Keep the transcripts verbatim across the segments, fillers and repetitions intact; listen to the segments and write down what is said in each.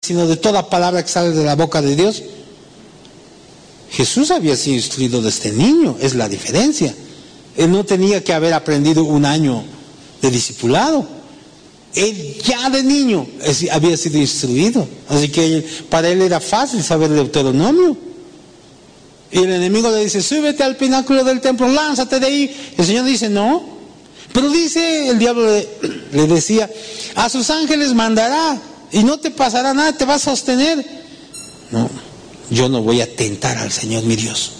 sino de toda palabra que sale de la boca de Dios. Jesús había sido instruido desde niño, es la diferencia. Él no tenía que haber aprendido un año de discipulado. Él ya de niño había sido instruido. Así que él, para él era fácil saber Deuteronomio. Y el enemigo le dice, súbete al pináculo del templo, lánzate de ahí. El Señor dice, no. Pero dice, el diablo le, le decía, a sus ángeles mandará y no te pasará nada, te va a sostener. No, yo no voy a tentar al Señor mi Dios.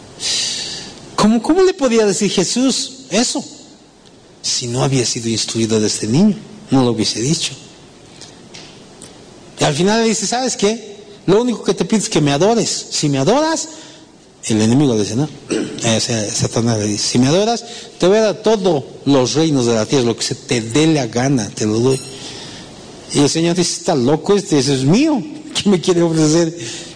¿Cómo, cómo le podía decir Jesús eso? Si no había sido instruido desde niño, no lo hubiese dicho. Y al final le dice, ¿sabes qué? Lo único que te pido es que me adores. Si me adoras, el enemigo le dice, no, o sea, Satanás le dice, si me adoras, te voy a dar todos los reinos de la tierra, lo que se te dé la gana, te lo doy. Y el Señor dice, está loco este, eso es mío, ¿qué me quiere ofrecer?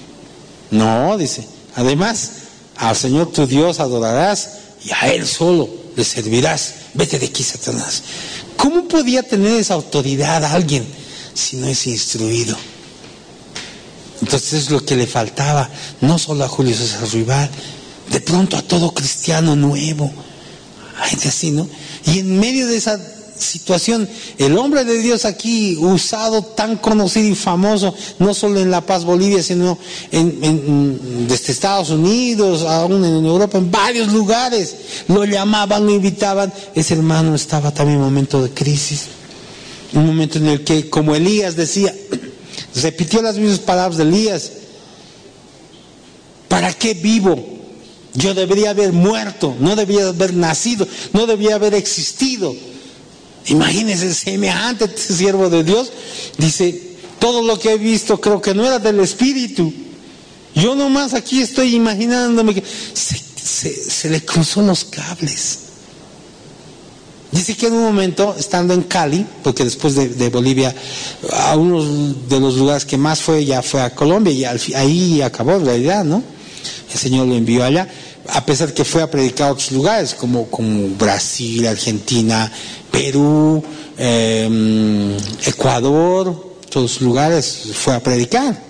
No, dice, además, al Señor tu Dios adorarás y a Él solo le servirás. Vete de aquí, Satanás. ¿Cómo podía tener esa autoridad a alguien si no es instruido? Entonces es lo que le faltaba, no solo a Julio César Ruibal, de pronto a todo cristiano nuevo, a gente así, ¿no? Y en medio de esa situación, el hombre de Dios aquí, usado, tan conocido y famoso, no solo en La Paz, Bolivia, sino en, en, desde Estados Unidos, aún en Europa, en varios lugares, lo llamaban, lo invitaban. Ese hermano estaba también en un momento de crisis, un momento en el que, como Elías decía, repitió las mismas palabras de Elías, ¿para qué vivo? Yo debería haber muerto, no debería haber nacido, no debería haber existido. Imagínense, semejante siervo de Dios, dice, todo lo que he visto creo que no era del Espíritu. Yo nomás aquí estoy imaginándome que se, se, se le cruzó los cables. Dice que en un momento, estando en Cali, porque después de, de Bolivia, a uno de los lugares que más fue, ya fue a Colombia, y al, ahí acabó en realidad, ¿no? El Señor lo envió allá, a pesar que fue a predicar a otros lugares, como, como Brasil, Argentina, Perú, eh, Ecuador, todos los lugares fue a predicar.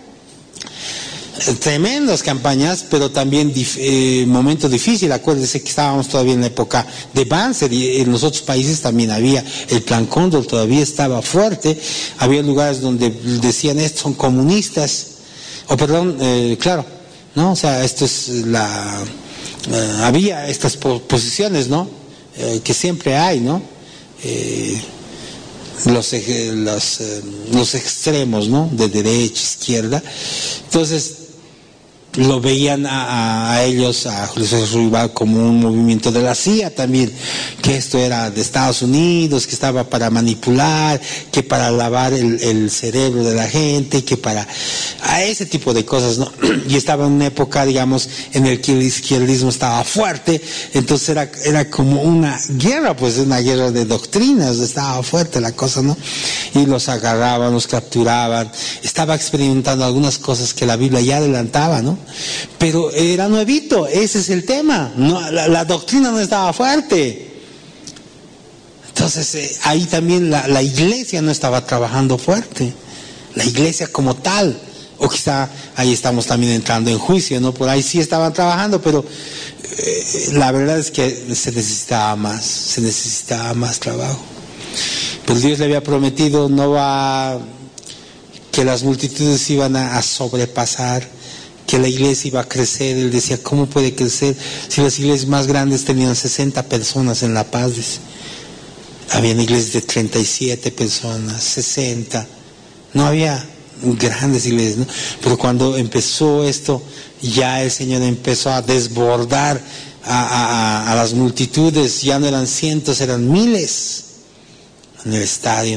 Tremendas campañas, pero también eh, momento difícil. Acuérdense que estábamos todavía en la época de Banzer y en los otros países también había el Plan Cóndor, todavía estaba fuerte. Había lugares donde decían estos son comunistas, o perdón, eh, claro, ¿no? O sea, esto es la eh, había estas posiciones, ¿no? Eh, que siempre hay, ¿no? Eh, los los, eh, los extremos, ¿no? De derecha, izquierda. Entonces lo veían a, a ellos, a Julio César Ruibal, como un movimiento de la C I A también, que esto era de Estados Unidos, que estaba para manipular, que para lavar el, el cerebro de la gente, que para a ese tipo de cosas, ¿no? Y estaba en una época, digamos, en el que el izquierdismo estaba fuerte, entonces era, era como una guerra, pues una guerra de doctrinas, estaba fuerte la cosa, ¿no? Y los agarraban, los capturaban, estaba experimentando algunas cosas que la Biblia ya adelantaba, ¿no? Pero era nuevito, ese es el tema, no, la, la doctrina no estaba fuerte. Entonces eh, ahí también la, la iglesia no estaba trabajando fuerte, la iglesia como tal, o quizá ahí estamos también entrando en juicio, ¿no? Por ahí sí estaban trabajando, pero eh, la verdad es que se necesitaba más, se necesitaba más trabajo. Pues Dios le había prometido no va que las multitudes iban a, a sobrepasar, que la iglesia iba a crecer. Él decía, ¿cómo puede crecer si las iglesias más grandes tenían sesenta personas en La Paz? Habían iglesias de treinta y siete personas, sesenta, no había grandes iglesias, ¿no? Pero cuando empezó esto, ya el Señor empezó a desbordar a, a, a las multitudes, ya no eran cientos, eran miles en el estadio,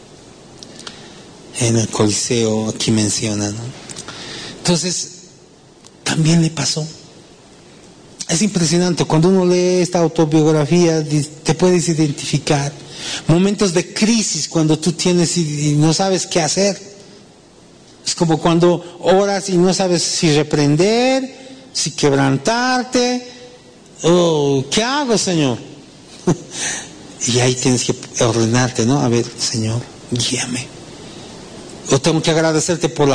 en el Coliseo, aquí menciona, ¿no? Entonces, también le pasó. Es impresionante, cuando uno lee esta autobiografía, te puedes identificar. Momentos de crisis cuando tú tienes y, y no sabes qué hacer. Es como cuando oras y no sabes si reprender, si quebrantarte. Oh, ¿qué hago, Señor? Y ahí tienes que ordenarte, ¿no? A ver, Señor, guíame. O tengo que agradecerte por la